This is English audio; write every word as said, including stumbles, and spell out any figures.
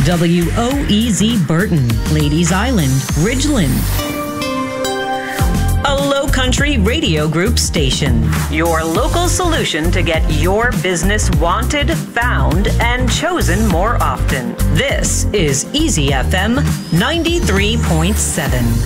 W O E Z Burton, Ladies Island, Ridgeland. A Low Country Radio Group station. Your local solution to get your business wanted, found, and chosen more often. This is Easy F M ninety-three point seven.